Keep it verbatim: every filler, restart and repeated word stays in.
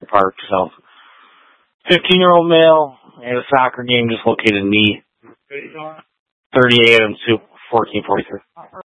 Park. So, fifteen-year-old male, and a soccer game just located in knee. thirty-eight and fourteen forty-three.